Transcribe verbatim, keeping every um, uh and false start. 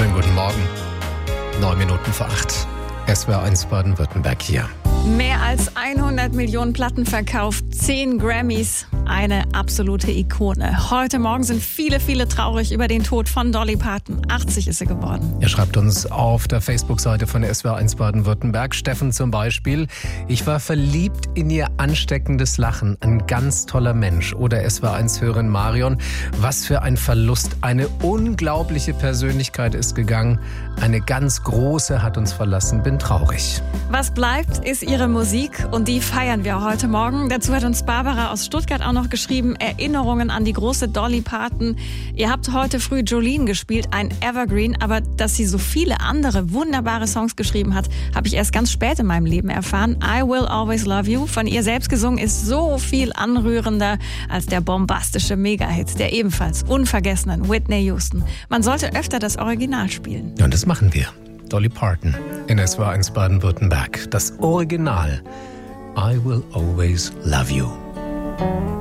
Schönen guten Morgen. Neun Minuten vor acht. S W R eins Baden-Württemberg hier. Mehr als hundert Millionen Platten verkauft, zehn Grammys, eine absolute Ikone. Heute Morgen sind viele, viele traurig über den Tod von Dolly Parton. achtzig ist sie geworden. Ihr schreibt uns auf der Facebook-Seite von S W R eins Baden-Württemberg, Steffen zum Beispiel: Ich war verliebt in ihr ansteckendes Lachen, ein ganz toller Mensch. Oder S W R eins-Hörerin Marion: Was für ein Verlust, eine unglaubliche Persönlichkeit ist gegangen, eine ganz große hat uns verlassen, bin traurig. Was bleibt, ist ihre Musik und die feiern wir heute Morgen. Dazu hat uns Barbara aus Stuttgart auch noch geschrieben: Erinnerungen an die große Dolly Parton. Ihr habt heute früh Jolene gespielt, ein Evergreen, aber dass sie so viele andere wunderbare Songs geschrieben hat, habe ich erst ganz spät in meinem Leben erfahren. I Will Always Love You, von ihr selbst gesungen, ist so viel anrührender als der bombastische Mega-Hit der ebenfalls unvergessenen Whitney Houston. Man sollte öfter das Original spielen. Ja, und das machen wir. Dolly Parton in S W R eins Baden-Württemberg. Das Original. I Will Always Love You.